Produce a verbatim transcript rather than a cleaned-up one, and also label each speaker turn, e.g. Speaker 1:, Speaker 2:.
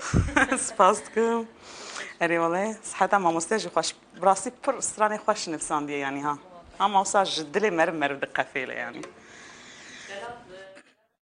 Speaker 1: سپاس دکم. اری والله صحت ما مستجی خوش براستی پر استرانی خوش نفسان دی یعنی ها. هم اوساج دلی مر مر دقفیله یعنی.